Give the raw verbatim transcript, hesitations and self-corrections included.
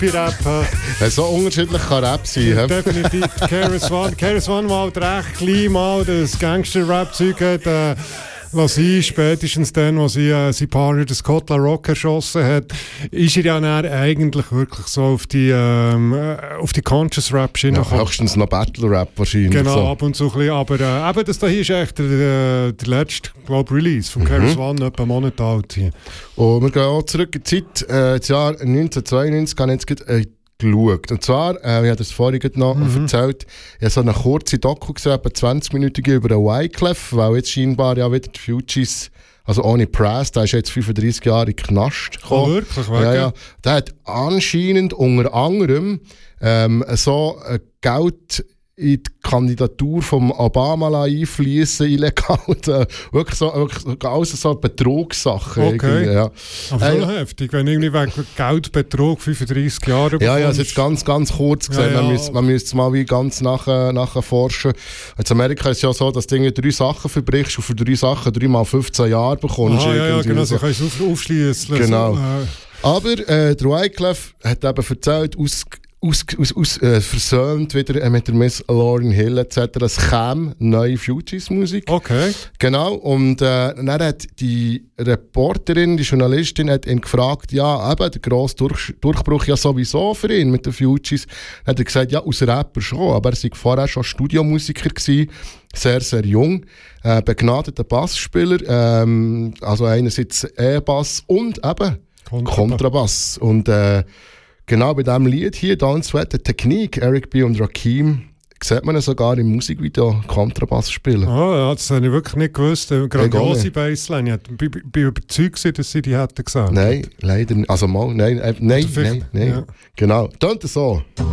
Hippie-Rap. Ja, so unterschiedlich kann Rap sein. He? Definitiv. K R S One, K R S One mal recht klein mal das Gangster-Rap-Zeug hat. Äh, was sie spätestens dann, als sie äh, sein Partner den Scott La Rock erschossen hat, ist er ja dann eigentlich wirklich so auf die, ähm, auf die Conscious-Rap-Schiene ja, höchstens noch Battle-Rap wahrscheinlich. Genau, so. ab und zu ein bisschen. Aber äh, eben, das hier ist echt der, der letzte, glaube Release von mhm. K R S One, etwa einen Monat alt hier. Und wir gehen auch zurück in die Zeit, äh, das Jahr neunzehnhundertzweiundneunzig, habe ich jetzt äh, geschaut. Und zwar, äh, ich habe das vorhin noch mhm. erzählt, ich habe so eine kurze Doku gesehen, etwa zwanzig Minuten über den Wyclef, weil jetzt scheinbar ja wieder die Fugees, also ohne Price, der ist jetzt fünfunddreissig Jahre in den Knast gekommen. Oh, wirklich? Ja, ja. Der hat anscheinend unter anderem ähm, so äh, Geld in die Kandidatur von Obama einfließen, illegal. wirklich so, wirklich alles so Betrugssachen. Okay. Ja. Aber schon äh, heftig, wenn irgendwie wegen Geldbetrug fünfunddreissig Jahre Ja, ja, also jetzt ganz, ganz kurz gesagt, ja, ja. man müsste man müsste es mal wie ganz nachher, nachher forschen. In Amerika ist es ja so, dass du drei Sachen verbrichst und für drei Sachen dreimal fünfzehn Jahre bekommst. Aha, ja, ja, genau, so. Sie können es auf, aufschließen. Genau. So, äh. Aber äh, der Wyclef hat eben erzählt, aus Aus, aus, aus, äh, versöhnt wieder äh, mit der Miss Lauryn Hill et cetera. Es käme neue Fugees-Musik. Okay. Genau, und äh, dann hat die Reporterin, die Journalistin, hat ihn gefragt, ja, eben, der grosse Durch- Durchbruch ja sowieso für ihn mit den Fugees. Dann hat er gesagt, ja, aus Rapper schon, aber er war vorher schon Studiomusiker gewesen, sehr, sehr jung, äh, begnadeter Bassspieler, ähm, also einerseits E-Bass und eben Kontrabass. Kontrabass. Und äh, genau bei diesem Lied hier, Down Sweat, der Technik, Eric B. und Rakim, sieht man sogar im Musikvideo Kontrabass spielen. Oh, ja, das habe ich wirklich nicht gewusst. Eine grandiose Bassline. Ich bin, bin überzeugt, dass sie die hätten gesagt. Nein, leider nicht. Also mal, nein, äh, nein, nein, nein. Ja. Genau, tönt so.